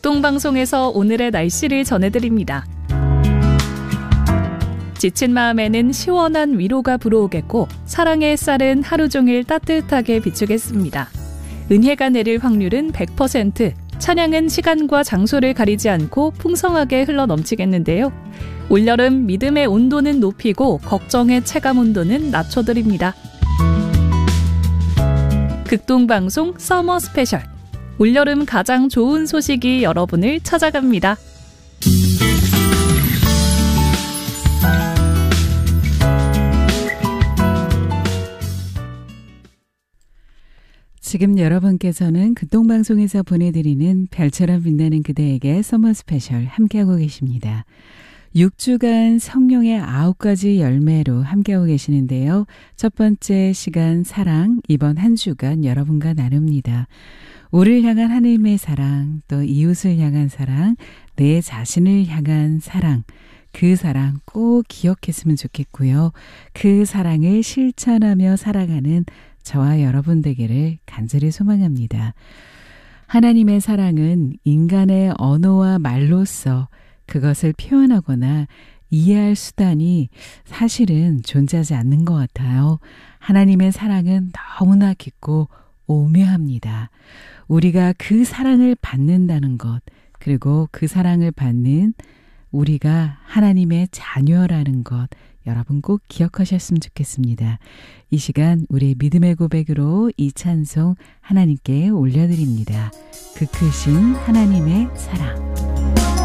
극동방송에서 오늘의 날씨를 전해드립니다. 지친 마음에는 시원한 위로가 불어오겠고 사랑의 햇살은 하루 종일 따뜻하게 비추겠습니다. 은혜가 내릴 확률은 100%, 찬양은 시간과 장소를 가리지 않고 풍성하게 흘러넘치겠는데요. 올여름 믿음의 온도는 높이고 걱정의 체감 온도는 낮춰드립니다. 극동방송 서머 스페셜. 올여름 가장 좋은 소식이 여러분을 찾아갑니다. 지금 여러분께서는 극동방송에서 보내드리는 별처럼 빛나는 그대에게 서머 스페셜 함께하고 계십니다. 6주간 성령의 9가지 열매로 함께하고 계시는데요. 첫 번째 시간 사랑, 이번 한 주간 여러분과 나눕니다. 우리를 향한 하나님의 사랑, 또 이웃을 향한 사랑, 내 자신을 향한 사랑, 그 사랑 꼭 기억했으면 좋겠고요. 그 사랑을 실천하며 살아가는 저와 여러분 되기를 간절히 소망합니다. 하나님의 사랑은 인간의 언어와 말로써 그것을 표현하거나 이해할 수단이 사실은 존재하지 않는 것 같아요. 하나님의 사랑은 너무나 깊고 오묘합니다. 우리가 그 사랑을 받는다는 것, 그리고 그 사랑을 받는 우리가 하나님의 자녀라는 것, 여러분 꼭 기억하셨으면 좋겠습니다. 이 시간 우리의 믿음의 고백으로 이 찬송 하나님께 올려드립니다. 그 크신 하나님의 사랑.